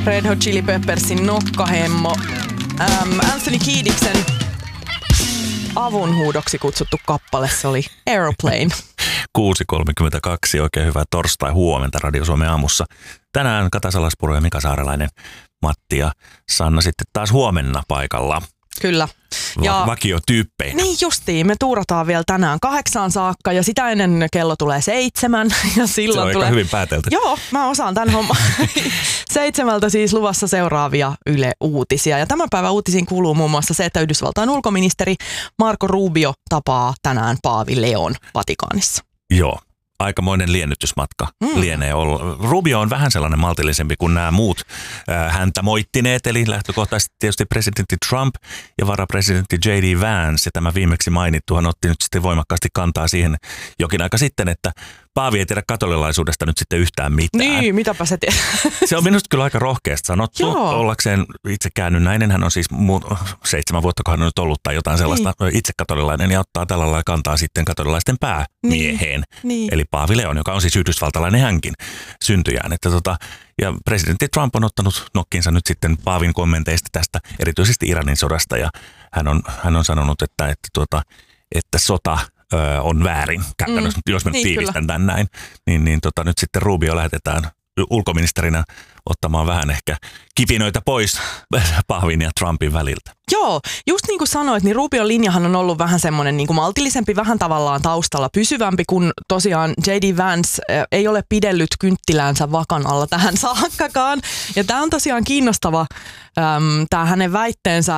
Red Hot Chili Peppersin nokkahemmo. Anthony Kiediksen avunhuudoksi kutsuttu kappale, se oli Aeroplane. 6.32, oikein hyvää torstai-huomenta Radio Suomen aamussa. Tänään Kata Salaspuro ja Mika Saarelainen, Matti ja Sanna sitten taas huomenna paikalla. Kyllä. Ja vakiotyyppeinä. Niin justiin, me tuurataan vielä tänään 8 saakka ja sitä ennen kello tulee 7. Ja silloin se on tulee... aika hyvin päätelty. Joo, mä osaan tämän homman. 7 siis luvassa seuraavia Yle-uutisia. Ja tämän päivän uutisiin kuuluu muun muassa se, että Yhdysvaltain ulkoministeri Marco Rubio tapaa tänään Paavi Leon Vatikaanissa. Joo. Aikamoinen liennytysmatka lienee olla. Rubio on vähän sellainen maltillisempi kuin nämä muut häntä moittineet, eli lähtökohtaisesti tietysti presidentti Trump ja varapresidentti J.D. Vance. Ja tämä viimeksi mainittuhan otti nyt sitten voimakkaasti kantaa siihen jokin aika sitten, että Paavi ei tiedä katolilaisuudesta nyt sitten yhtään mitään. Niin, mitäpä se tiedät. Se on minusta kyllä aika rohkeasti sanottu. Ollakseen itse käännynnäinen, hän on siis 7 vuotta, kun hän on nyt ollut tai jotain sellaista itse katolilainen ja ottaa tällä lailla kantaa sitten katolilaisten päämieheen. Niin. Eli Paavi Leon, joka on siis yhdysvaltalainen hänkin syntyjään. Ja presidentti Trump on ottanut nokkiinsa nyt sitten Paavin kommenteista tästä, erityisesti Iranin sodasta. Ja hän on sanonut, että sota on väärin, käytännössä, jos mä nyt tiivistän tämän näin. Nyt sitten Rubio lähetetään ulkoministerinä ottamaan vähän ehkä kipinöitä pois Paavin ja Trumpin väliltä. Joo, just niin kuin sanoit, niin Rubion linjahan on ollut vähän semmoinen niin kuin maltillisempi, vähän tavallaan taustalla pysyvämpi, kun tosiaan J.D. Vance ei ole pidellyt kynttiläänsä vakan alla tähän saakkakaan. Ja tämä on tosiaan kiinnostava, tämä hänen väitteensä,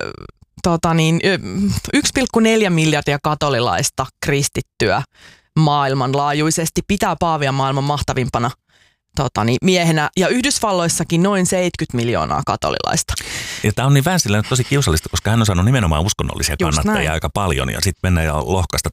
1,4 miljardia katolilaista kristittyä maailmanlaajuisesti pitää Paavia maailman mahtavimpana miehenä, ja Yhdysvalloissakin noin 70 miljoonaa katolilaista. Ja tämä on niin Vancelle tosi kiusallista, koska hän on saanut nimenomaan uskonnollisia kannattajia aika paljon, ja sitten mennä ja lohkaista